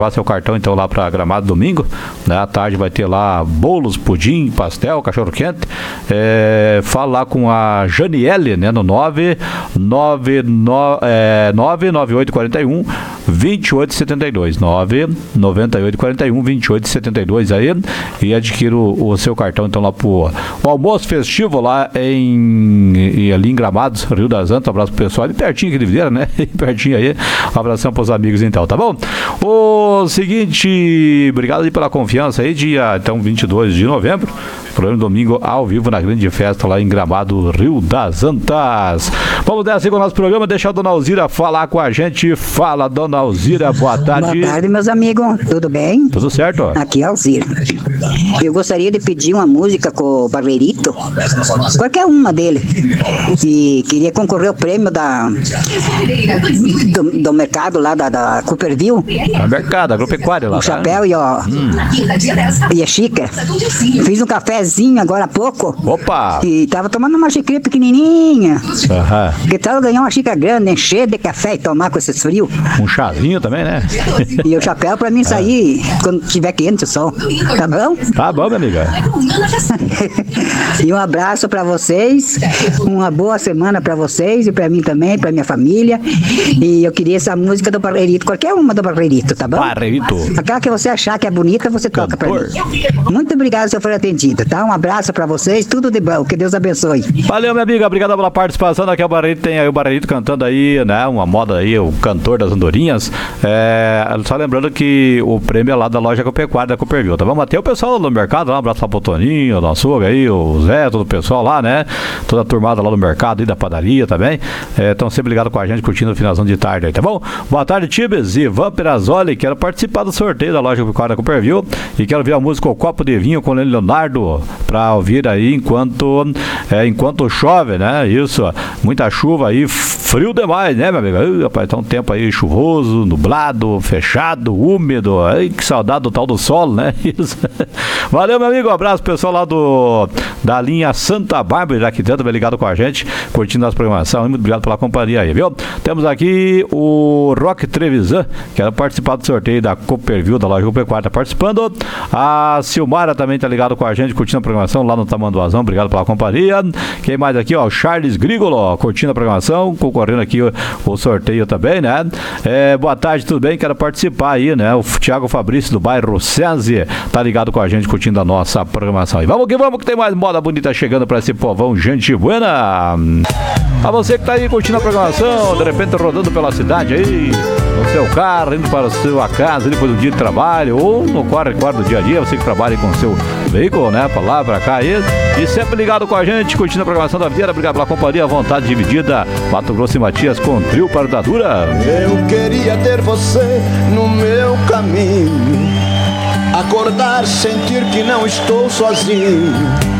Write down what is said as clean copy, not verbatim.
seu cartão então lá para Gramado domingo, né? À tarde vai ter lá bolos, pudim, pastel, cachorro quente. Fala lá com a Janiele, né? No 99841 2872 99841 2872 aí, e adquira o seu cartão então lá pro almoço festivo lá ali em Gramados, Rio das Antas. Um abraço pro pessoal ali pertinho aqui de Videira, né? Pertinho aí. Um abração pros amigos então, tá bom? O seguinte, obrigado aí pela confiança aí, dia então 22 de novembro, programa domingo ao vivo na grande festa lá em Gramado, Rio das Antas. Vamos dar assim com o nosso programa, deixar a dona Alzira falar com a gente. Fala, dona Alzira, boa tarde. Boa tarde, meus amigos, tudo bem? Tudo certo? Aqui é a Alzira. Eu gostaria de pedir uma música com o Barreirito, qualquer uma dele, e queria concorrer ao prêmio do mercado lá da Cooperville. É mercado, agropecuária lá. O chapéu e a xícara. Fiz um cafezinho agora há pouco. Opa! E tava tomando uma xícara pequenininha. Que tal eu ganhar uma xícara grande, encher de café e tomar com esses frios? Um chazinho também, né? E o chapéu pra mim sair quando tiver quente o sol. Tá bom? Tá bom, minha amiga. E um abraço pra vocês. Uma boa semana pra vocês e pra mim também, pra minha família. E eu queria essa música do Barreirito, qualquer uma do Barreirito, tá bom? Barreirito. Aquela que você achar que é bonita, você toca pra mim. Muito obrigado se eu for atendido, tá? Um abraço pra vocês, tudo de bom, que Deus abençoe. Valeu, minha amiga, obrigado pela participação. Aqui é o Barreirito, tem aí o Barreirito cantando aí, né? Uma moda aí, o cantor das andorinhas. Só lembrando que o prêmio é lá da loja agropecuária da Cooperville, tá bom? Até o pessoal do mercado lá, um abraço lá pro Toninho, o açougue aí, o Zé, todo o pessoal lá, né? Toda a turmada lá do mercado e da padaria também. Estão sempre ligados com a gente, curtindo o finalzão de tarde aí, tá bom? Boa tarde, Tibes. Ivan Perazoli, quero participar do sorteio da loja agropecuária da Cooperville e quero ver a música O Copo de Vinho com o Leonardo pra ouvir aí enquanto chove, né? Isso, muita chuva aí, frio demais, né, meu amigo? Rapaz, tá um tempo aí chuvoso, nublado, fechado, úmido. Ai, que saudade do tal do sol, né? Isso. Valeu, meu amigo. Um abraço, pessoal lá da linha Santa Bárbara, aqui dentro, bem ligado com a gente, curtindo nossa programação. Muito obrigado pela companhia aí, viu? Temos aqui o Roque Trevisan, que era participar do sorteio da Cooperville, da loja Agropecuária, tá participando. A Silmara também tá ligado com a gente, curtindo a programação lá no Tamanduazão. Obrigado pela companhia. Quem mais aqui, ó? O Charles Grigolo, curtindo a programação, concorrendo aqui o sorteio também, né? Boa tarde, tudo bem? Quero participar aí, né? O Thiago Fabrício do bairro Sense tá ligado com a gente, curtindo a nossa programação. E vamos que tem mais moda bonita chegando pra esse povão, gente buena. A você que tá aí curtindo a programação, de repente rodando pela cidade aí, no seu carro, indo para a sua casa, depois do dia de trabalho, ou no quarto do dia a dia, você que trabalha com o seu veículo, né? Pra lá, pra cá, e sempre ligado com a gente, curtindo a programação da Videira. Obrigado pela companhia, vontade dividida, Mato Grosso e Matias com trio para da Dura. Eu queria ter você no meu caminho, acordar, sentir que não estou sozinho.